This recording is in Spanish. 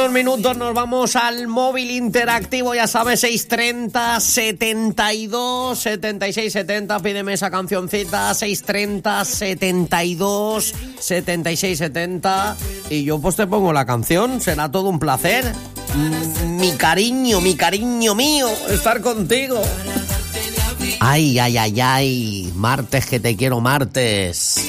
unos minutos nos vamos al móvil interactivo, ya sabes, 630 72 76 70, pídeme esa cancioncita, 630 72 76 70, y yo pues te pongo la canción, será todo un placer. Mi cariño mío, estar contigo. Ay, martes que te quiero, martes.